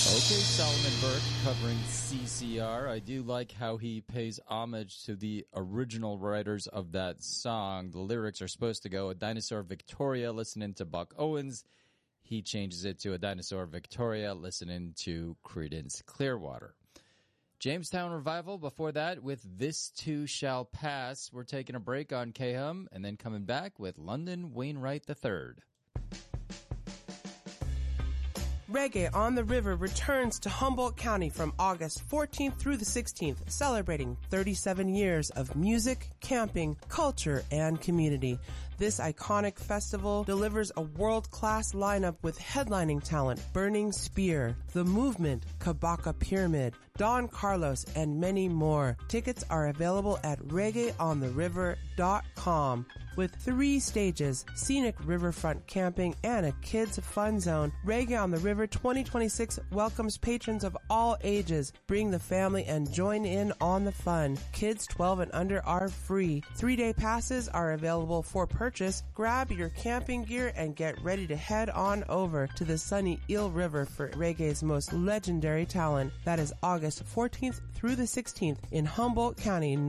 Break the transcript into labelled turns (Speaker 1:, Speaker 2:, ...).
Speaker 1: Okay, Solomon Burke covering CCR. I do like how he pays homage to the original writers of that song. The lyrics are supposed to go, a dinosaur Victoria listening to Buck Owens. He changes it to a dinosaur Victoria listening to Creedence Clearwater. Jamestown Revival before that with This Too Shall Pass. We're taking a break on KHUM and then coming back with London Wainwright III.
Speaker 2: Reggae on the River returns to Humboldt County from August 14th through the 16th, celebrating 37 years of music, camping, culture, and community. This iconic festival delivers a world-class lineup with headlining talent Burning Spear, The Movement, Kabaka Pyramid, Don Carlos, and many more. Tickets are available at reggaeontheriver.com. With 3 stages, scenic riverfront camping, and a kids' fun zone, Reggae on the River 2026 welcomes patrons of all ages. Bring the family and join in on the fun. Kids 12 and under are free. 3-day passes are available for purchase. Grab your camping gear and get ready to head on over to the sunny Eel River for reggae's most legendary talent. That is August 14th through the 16th in Humboldt County,